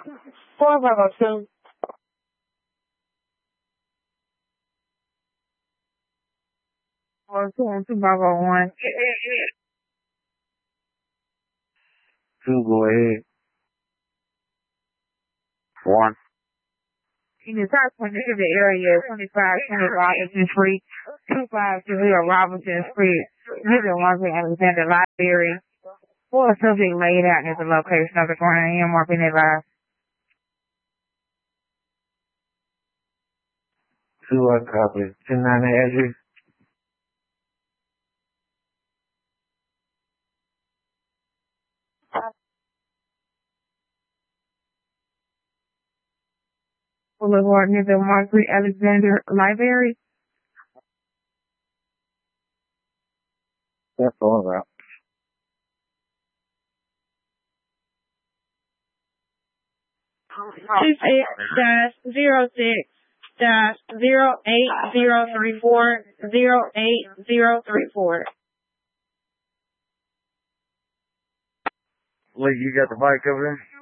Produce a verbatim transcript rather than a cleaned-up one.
four five oh two. Or two one two five oh one. Two, go ahead. One. In the South Point Neighborhood area, twenty-five twenty Robinson Street, two five two zero Robinson Street, Mister Marvin Alexander Library. For a subject laid out at the location of the corner and more being advised. Two, I copy. Ten nine address. Boulevard near the Margaret Alexander Library. That's all right. Two six dash zero six dash zero eight zero three four zero eight zero three four. Lee, you got the mic over there?